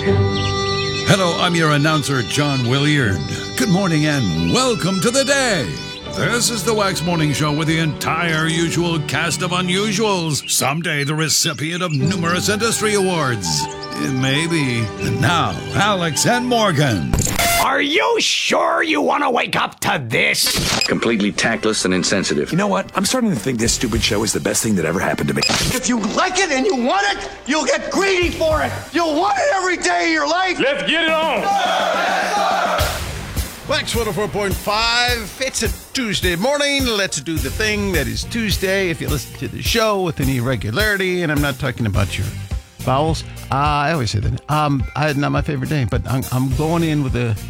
Hello, I'm your announcer, John Williard. Good morning and welcome to the day. This is the Wax Morning Show with the entire usual cast of unusuals. Someday the recipient of numerous industry awards. Maybe. And now, Alex and Morgan. Are you sure you want to wake up to this? Completely tactless and insensitive. You know what? I'm starting to think this stupid show is the best thing that ever happened to me. If you like it and you want it, you'll get greedy for it. You'll want it every day of your life. Let's get it on. Wax 104.5. It's a Tuesday morning. Let's do the thing that is Tuesday. If you listen to the show with any regularity, and I'm not talking about your vowels. I always say that. Not my favorite day, but I'm going in with a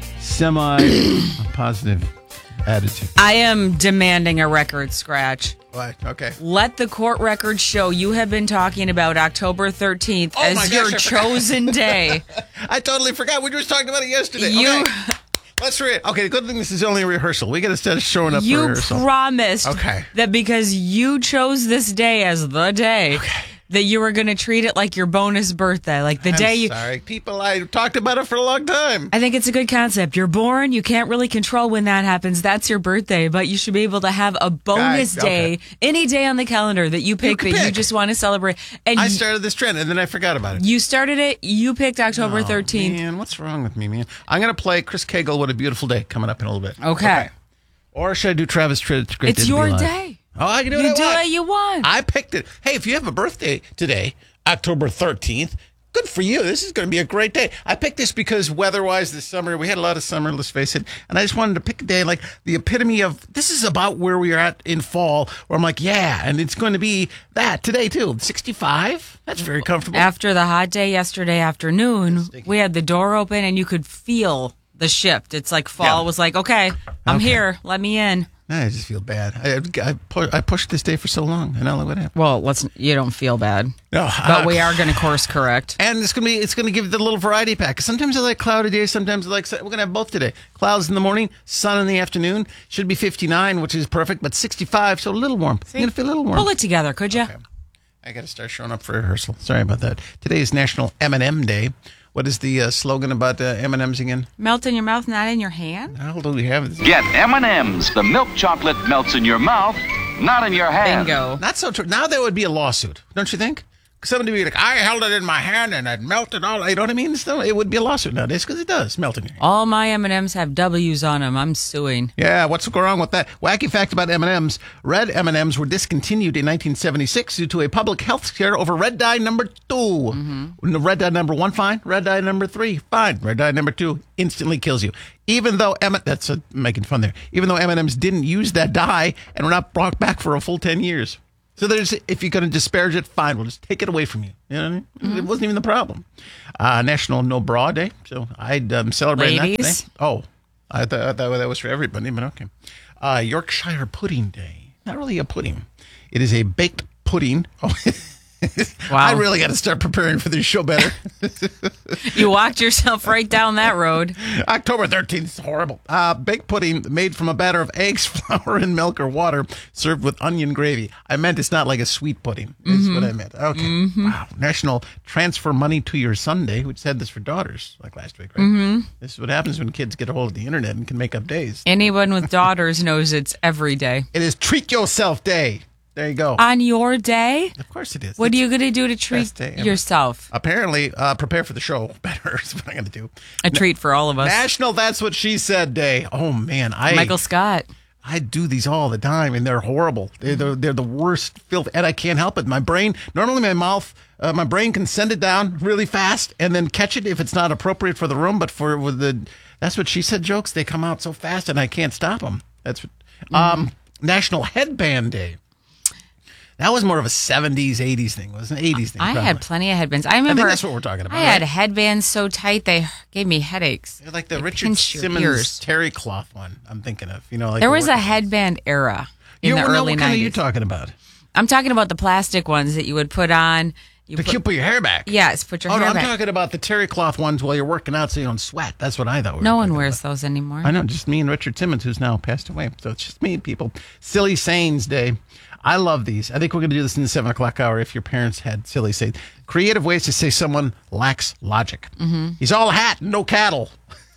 semi-positive attitude. I am demanding a record scratch. Why? Okay. Let the court records show you have been talking about October 13th as your chosen day. I totally forgot. We were just talking about it yesterday. Okay. Let's read. Okay, the good thing this is only a rehearsal. We got to start showing up for rehearsal. You promised that because you chose this day as the day, that you were going to treat it like your bonus birthday, like the day you... Sorry, people, I talked about it for a long time. I think it's a good concept. You're born, you can't really control when that happens. That's your birthday, but you should be able to have a bonus day, any day on the calendar that you pick that you just want to celebrate. And I started this trend, and then I forgot about it. You started it, you picked October 13th. Man, what's wrong with me, man? I'm going to play Chris Cagle, What a Beautiful Day, coming up in a little bit. Okay. Or should I do Travis Tritt? It's your day. Oh, I can do what you want. I picked it. Hey, if you have a birthday today, October 13th, good for you. This is going to be a great day. I picked this because weather-wise this summer, we had a lot of summer, let's face it, and I just wanted to pick a day like the epitome of, this is about where we are at in fall, where I'm like, yeah, and it's going to be that today, too. 65? That's very comfortable. After the hot day yesterday afternoon, we had the door open and you could feel the shift. It's like fall was like, okay, I'm here. Let me in. I just feel bad. I pushed this day for so long, and now look what happened. Well, you don't feel bad. No, but we are going to course correct, and it's going to give the little variety pack. Sometimes I like cloudy days. Sometimes I like we're going to have both today. Clouds in the morning, sun in the afternoon. Should be 59, which is perfect, but 65, so a little warm. You're going to feel a little warm. Pull it together, could you? Okay. I got to start showing up for rehearsal. Sorry about that. Today is National M&M Day. What is the slogan about M&M's again? Melt in your mouth, not in your hand. How do we have it? Get M&M's. The milk chocolate melts in your mouth, not in your hand. Bingo. Not so true. Now there would be a lawsuit, don't you think? Somebody would be like, I held it in my hand and it melted all. You know what I mean? So it would be a lawsuit nowadays because it does melt in your hand. All my M&Ms have W's on them. I'm suing. Yeah, what's going wrong with that? Wacky fact about M&Ms. Red M&Ms were discontinued in 1976 due to a public health scare over red dye number 2. Mm-hmm. Red dye number 1, fine. Red dye number 3, fine. Red dye number 2 instantly kills you. Even though that's making fun there. Even though M&Ms didn't use that dye and were not brought back for a full 10 years. So if you're going to disparage it, fine. We'll just take it away from you. You know what I mean? Mm-hmm. It wasn't even the problem. National No Bra Day. So I'd celebrate that today. Oh, I thought that was for everybody, but okay. Yorkshire Pudding Day. Not really a pudding. It is a baked pudding. Oh, wow. I really got to start preparing for this show better. You walked yourself right down that road. October 13th is horrible. Baked pudding made from a batter of eggs, flour, and milk or water, served with onion gravy. I meant it's not like a sweet pudding. That's what I meant. Okay. Mm-hmm. Wow. National Transfer Money to Your Sunday, which said this for daughters, like last week, right? Mm-hmm. This is what happens when kids get a hold of the internet and can make up days. Anyone with daughters knows it's every day. It is Treat Yourself Day. There you go. On your day? Of course it is. What are you going to do to treat yourself? Apparently, prepare for the show better is what I'm going to do. A treat for all of us. National That's What She Said Day. Oh, man. Michael Scott. I do these all the time, and they're horrible. They're the worst filth, and I can't help it. My brain, normally my brain can send it down really fast and then catch it if it's not appropriate for the room, but with the That's What She Said jokes, they come out so fast, and I can't stop them. That's what, National Headband Day. That was more of a 70s, 80s thing. It was an 80s thing. I had plenty of headbands. I remember. I think that's what we're talking about. I had headbands so tight they gave me headaches. They're like the Richard Simmons terry cloth one I'm thinking of. Like there was a headband era in the early 90s. What kind are you talking about? I'm talking about the plastic ones that you would put on. To put your hair back. Yes, put your hair back. I'm talking about the terry cloth ones while you're working out so you don't sweat. That's what I thought. No one wears those anymore. I know, just me and Richard Simmons, who's now passed away. So it's just me, people. Silly Sayings Day. I love these. I think we're going to do this in the 7 o'clock hour if your parents had silly say. Creative ways to say someone lacks logic. Mm-hmm. He's all hat, no cattle.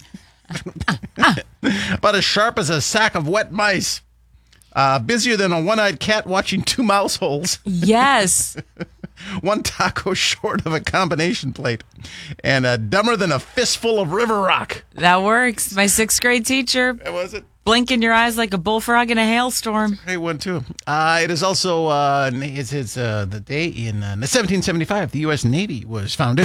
About as sharp as a sack of wet mice. Busier than a one-eyed cat watching 2 mouse holes. Yes. 1 taco short of a combination plate. And dumber than a fistful of river rock. That works. My 6th grade teacher. That was it. Blinking your eyes like a bullfrog in a hailstorm. Great one, too. It is also it's the day in 1775 the U.S. Navy was founded.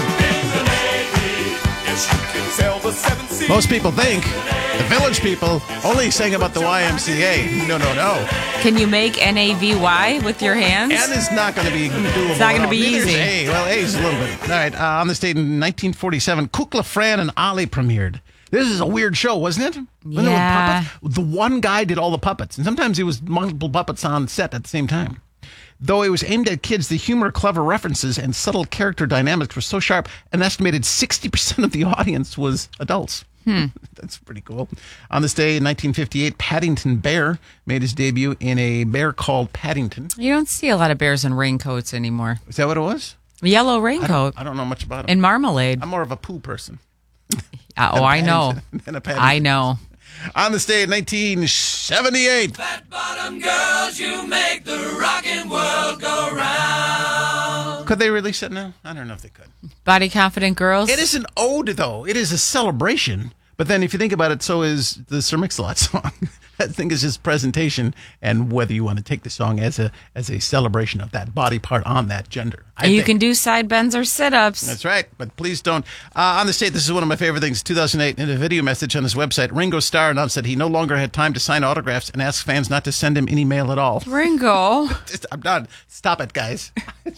Most people think the Village People only sang about the YMCA. No. Can you make NAVY with your hands? N is not going to be doable. It's not going to be easy. A. Well, A is a little bit. All right. On this date in 1947, Kukla, Fran, and Ali premiered. This is a weird show, wasn't it? Yeah. The one guy did all the puppets, and sometimes it was multiple puppets on set at the same time. Though it was aimed at kids, the humor, clever references, and subtle character dynamics were so sharp, an estimated 60% of the audience was adults. That's pretty cool. On this day in 1958, Paddington Bear made his debut in a bear called Paddington. You don't see a lot of bears in raincoats anymore. Is that what it was? Yellow raincoat. I don't know much about it. And marmalade. I'm more of a poo person. I know. I know. On this day in 1978. Fat bottom girls, you make the rockin' world go round. Could they release it now? I don't know if they could. Body Confident Girls. It is an ode, though. It is a celebration. But then if you think about it, so is the Sir Mix-a-Lot song. I think it's just presentation and whether you want to take the song as a celebration of that body part on that gender. You can do side bends or sit-ups. That's right, but please don't. On the state, this is one of my favorite things. 2008, in a video message on his website, Ringo Starr announced that he no longer had time to sign autographs and asked fans not to send him any mail at all. Ringo. I'm done. Stop it, guys.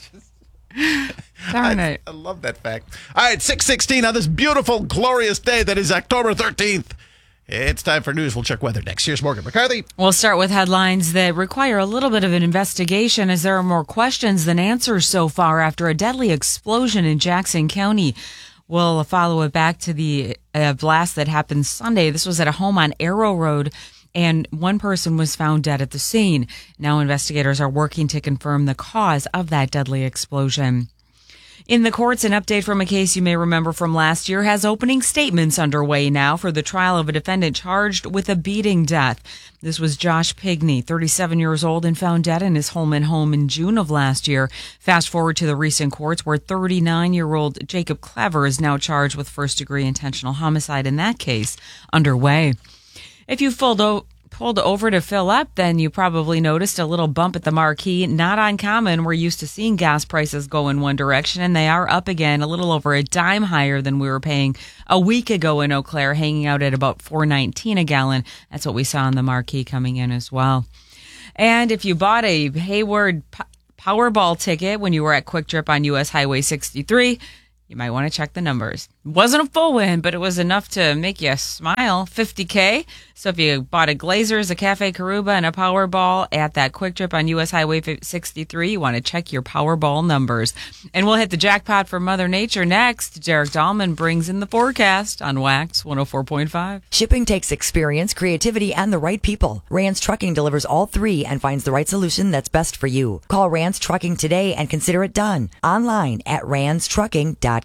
Darn it. I love that fact. All right, 6:16 on this beautiful, glorious day that is October 13th. It's time for news. We'll check weather next. Here's Morgan McCarthy. We'll start with headlines that require a little bit of an investigation as there are more questions than answers so far after a deadly explosion in Jackson County. We'll follow it back to the blast that happened Sunday. This was at a home on Arrow Road, and one person was found dead at the scene. Now investigators are working to confirm the cause of that deadly explosion. In the courts, an update from a case you may remember from last year has opening statements underway now for the trial of a defendant charged with a beating death. This was Josh Pigney, 37 years old and found dead in his Holman home in June of last year. Fast forward to the recent courts where 39-year-old Jacob Clever is now charged with first-degree intentional homicide in that case underway. If you pulled over to fill up, then you probably noticed a little bump at the marquee. Not uncommon. We're used to seeing gas prices go in one direction, and they are up again, a little over a dime higher than we were paying a week ago in Eau Claire, hanging out at about $4.19 a gallon. That's what we saw on the marquee coming in as well. And if you bought a Hayward Powerball ticket when you were at Quick Trip on U.S. Highway 63, you might want to check the numbers. It wasn't a full win, but it was enough to make you smile. $50K. So if you bought a Glazers, a Cafe Caruba, and a Powerball at that Quick Trip on U.S. Highway 63, you want to check your Powerball numbers. And we'll hit the jackpot for Mother Nature next. Derek Dahlman brings in the forecast on Wax 104.5. Shipping takes experience, creativity, and the right people. Rance Trucking delivers all three and finds the right solution that's best for you. Call Rance Trucking today and consider it done. Online at ranstrucking.com.